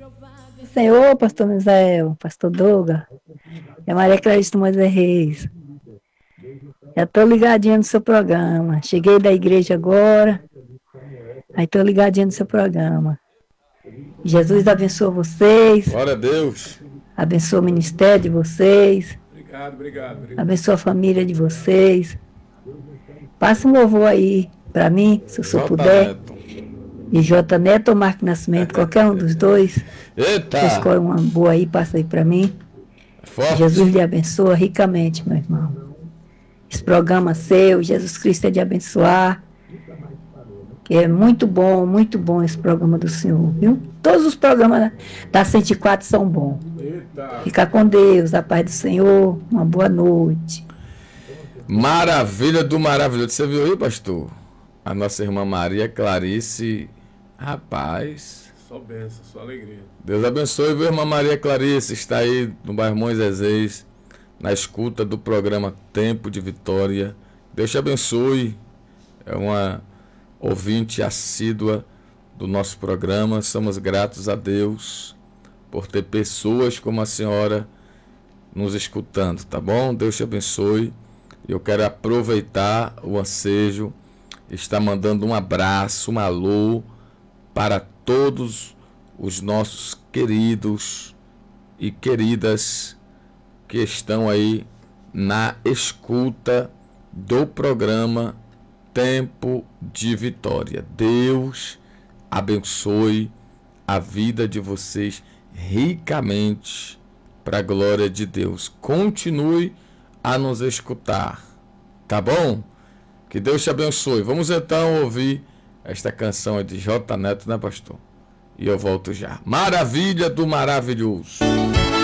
Senhor, pastor Misael, pastor Douglas, é Maria Clarice Moisés Reis. Já estou ligadinha no seu programa. Cheguei da igreja agora, aí estou ligadinha no seu programa. Jesus abençoe vocês. Glória a Deus. Abençoe o ministério de vocês. Obrigado. Abençoe a família de vocês. Passa um louvor aí para mim, se o senhor puder. Neto. De J. Neto ou Marco Nascimento, qualquer um dos dois. Eita! Escolhe uma boa aí, passa aí para mim. Forte. Jesus lhe abençoa ricamente, meu irmão. Esse programa seu, Jesus Cristo é de abençoar. É muito bom esse programa do senhor, viu? Todos os programas da 104 são bons. Fica com Deus, a paz do Senhor, uma boa noite. Maravilha do maravilhoso. Você viu aí, pastor? A nossa irmã Maria Clarice, rapaz. Só bênção, só alegria. Deus abençoe, viu, irmã Maria Clarice? Está aí no bairro Moisés, na escuta do programa Tempo de Vitória. Deus te abençoe. É uma ouvinte assídua do nosso programa. Somos gratos a Deus por ter pessoas como a senhora nos escutando, tá bom? Deus te abençoe. Eu quero aproveitar o ansejo, está mandando um abraço, um alô para todos os nossos queridos e queridas que estão aí na escuta do programa Tempo de Vitória. Deus abençoe a vida de vocês ricamente para a glória de Deus. Continue a nos escutar, tá bom? Que Deus te abençoe. Vamos então ouvir esta canção de J. Neto, né, pastor? E eu volto já. Maravilha do maravilhoso.